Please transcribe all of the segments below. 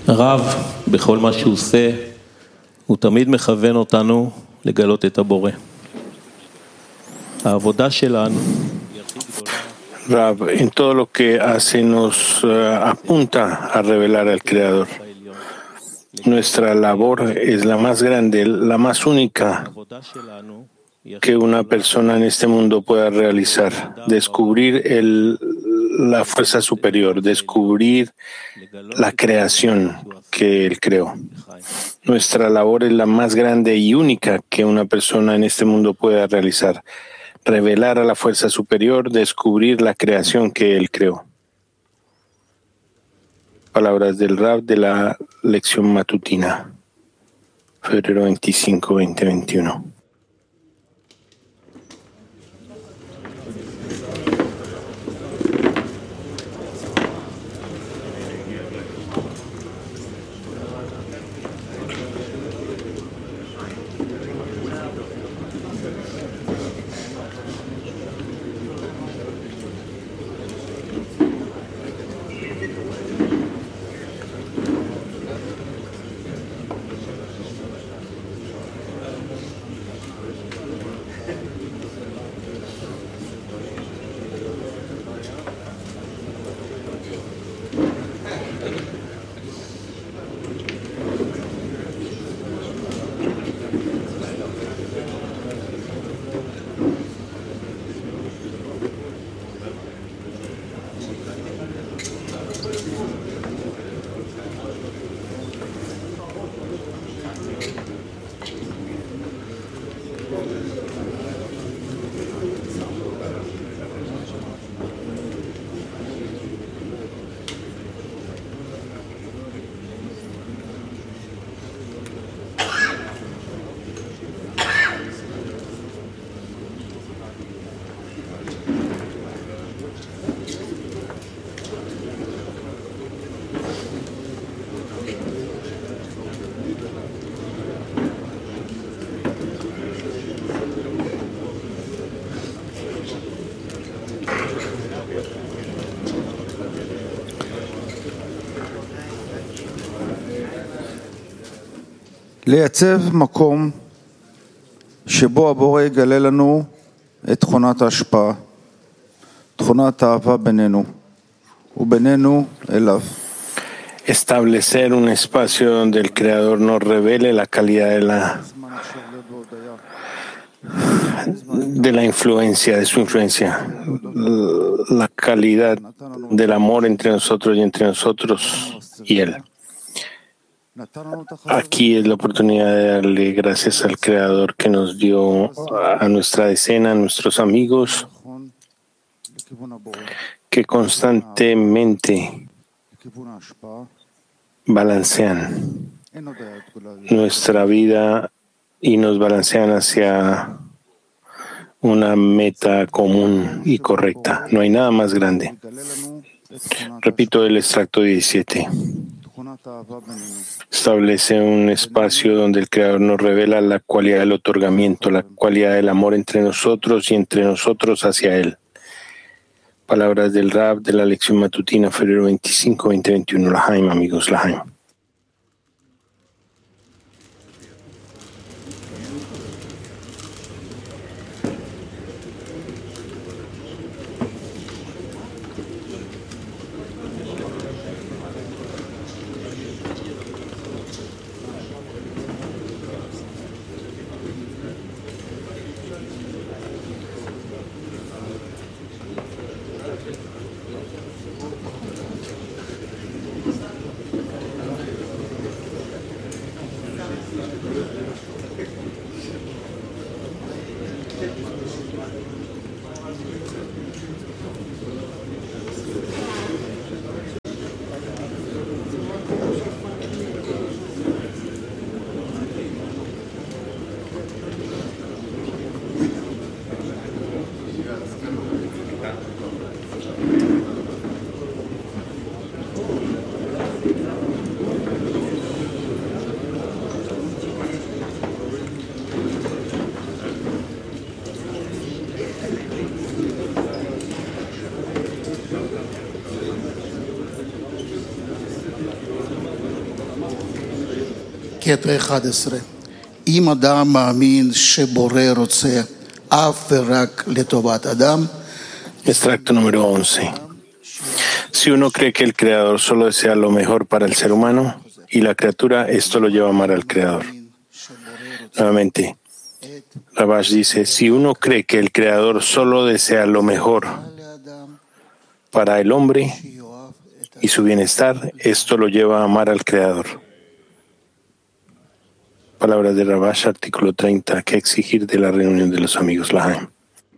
הרב, בכל מה שהוא עושה, הוא תמיד מכוון אותנו לגלות את הבורא. העבודה שלנו היא הכי גדולה. Rav, en todo lo que hace nos apunta a revelar al Creador. Nuestra labor es la más grande, la más única que una persona en este mundo pueda realizar. Descubrir la fuerza superior, descubrir la creación que Él creó. Nuestra labor es la más grande y única que una persona en este mundo pueda realizar. Revelar a la fuerza superior, descubrir la creación que Él creó. Palabras del Rav de la lección matutina, febrero 25, 2021. לייצב מקום שבו הבורא יגלה לנו את תכונת ההשפעה, תכונת האהבה בינינו ובינינו אליו. Establecer un espacio donde el Creador nos revele la calidad de la influencia, de su influencia, la calidad del amor entre nosotros y entre nosotros y Él. Aquí es la oportunidad de darle gracias al Creador que nos dio a nuestra decena, a nuestros amigos, que constantemente balancean nuestra vida y nos balancean hacia una meta común y correcta. No hay nada más grande. Repito el extracto 17. Establece un espacio donde el Creador nos revela la cualidad del otorgamiento, la cualidad del amor entre nosotros y entre nosotros hacia Él. Palabras del Rav de la lección matutina, febrero 25, 2021. Lahaim, amigos, Lahaim. קטע 11. אם אדם מאמין שבורא רוצה אף ורק לטובת אדם, Extracto número 11. Si uno cree que el Creador solo desea lo mejor para el ser humano y la criatura, esto lo lleva a amar al Creador. Nuevamente, Rabash dice, si uno cree que el Creador solo desea lo mejor para el hombre y su bienestar, esto lo lleva a amar al Creador. Palabras de Rabash, artículo 30, ¿qué exigir de la reunión de los amigos Lahaim?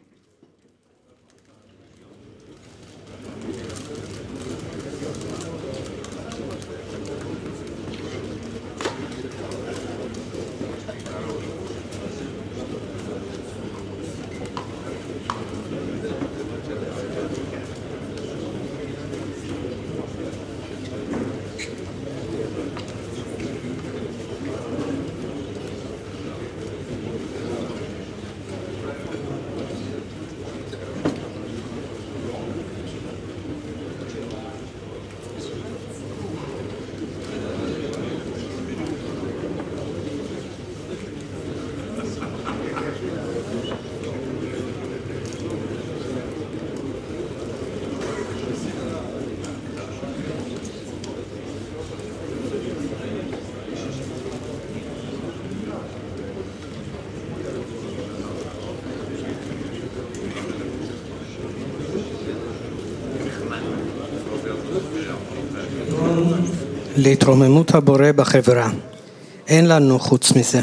להתרוממות הבורא בחברה. אין לנו חוץ מזה.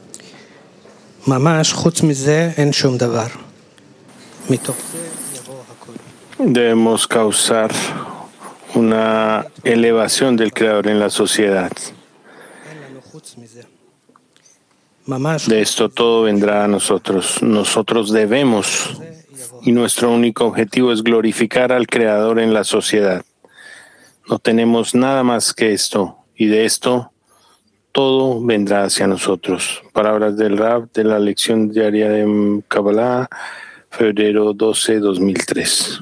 ממש חוץ מזה אין שום דבר. מתוך זה יבוא הכל. Debemos causar una elevación del Creador en la sociedad. אין לנו חוץ מזה. ממש De esto todo vendrá a nosotros. Nosotros debemos, y nuestro único objetivo es glorificar al Creador en la sociedad. No tenemos nada más que esto, y de esto todo vendrá hacia nosotros. Palabras del Rab de la lección diaria de Kabbalah, febrero 12, 2003.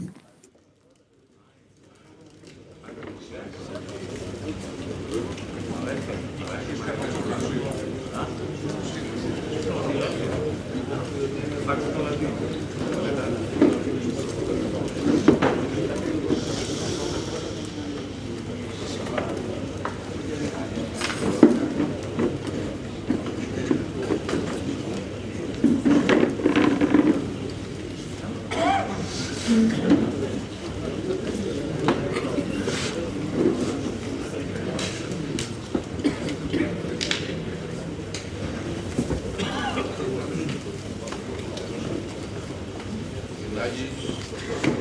Allí.